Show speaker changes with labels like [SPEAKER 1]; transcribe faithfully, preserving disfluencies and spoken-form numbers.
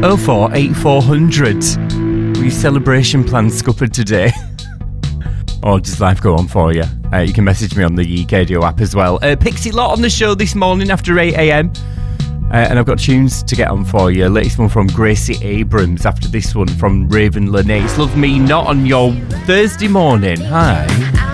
[SPEAKER 1] oh four eight four hundred. Were your celebration plans scuppered today? Or does life go on for you? Uh, you can message me on the Gadio app as well. Uh, Pixie Lot on the show this morning after eight a.m. Uh, and I've got tunes to get on for you. Latest one from Gracie Abrams after this one from Raven Lene. It's Love Me Not on your Thursday morning. Hi.